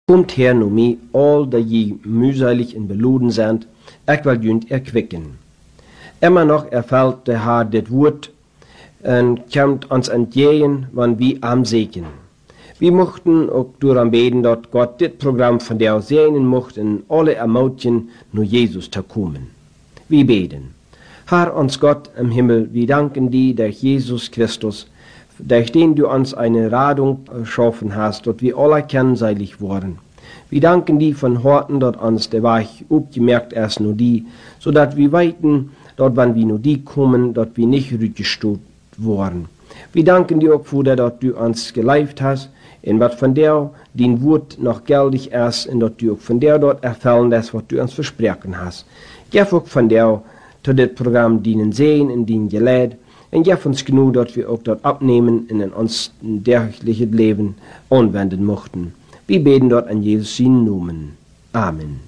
Komt her nu mij, al dat je mühselig en beluden zijn, ik wil junt erquicken. Immer noch erfällt der Herr dit Wort und kommt uns entgegen, wenn wir am Segen. Wir möchten auch daran beten, dass Gott dit Programm von der sehen möchte und alle ermutigen, nur Jesus zu kommen. Wir beten. Herr uns Gott im Himmel, wir danken dir durch Jesus Christus, durch den du uns eine Radung geschaffen hast, dass wir alle kennenseilig wurden. Wir danken dir von Horten, dass uns der Weg aufgemerkt ist nur die, so dass wir weiten, dass wenn wir nur die kommen, dass wir nicht rückgestoßen wurden. Wir danken dir auch für, dass du uns geleitet hast, und was von der dein Wort noch geldig ist, und dass du auch von der dort erfüllen lässt, was du uns versprochen hast. Gib auch von der zu dem Programm dienen sehen und dienen gelehrt, und gib uns genug, dass wir auch dort abnehmen und in uns tägliches Leben anwenden möchten. Wir beten dort an Jesus in Namen. Amen.